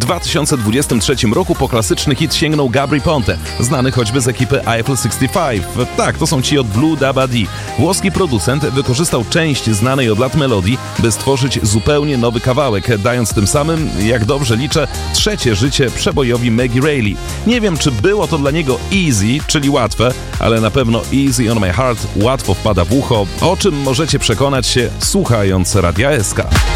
2023 roku po klasyczny hit sięgnął Gabry Ponte, znany choćby z ekipy Eiffel 65. Tak, to są ci od Blue Dabba Dee. Włoski producent wykorzystał część znanej od lat melodii, by stworzyć zupełnie nowy kawałek, dając tym samym, jak dobrze liczę, trzecie życie przebojowi Maggie Reilly. Nie wiem, czy było to dla niego easy, czyli łatwe, ale na pewno Easy on My Heart łatwo wpada w ucho, o czym możecie przekonać się słuchając Radia SK.